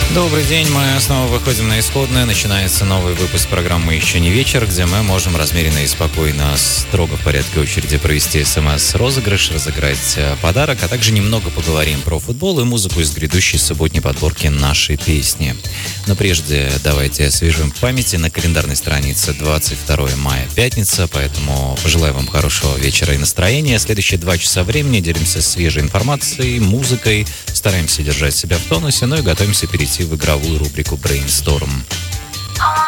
Добрый день, мы снова выходим на исходное. Начинается новый выпуск программы «Еще не вечер», где мы можем размеренно и спокойно, строго в порядке очереди провести СМС-розыгрыш, разыграть подарок, а также немного поговорим про футбол и музыку из грядущей субботней подборки нашей песни. Но прежде давайте освежим в памяти. На календарной странице 22 мая, пятница, поэтому пожелаю вам хорошего вечера и настроения. Следующие 2 часа времени делимся свежей информацией, музыкой, стараемся держать себя в тонусе, ну и готовимся перейти в игровую рубрику Brainstorm.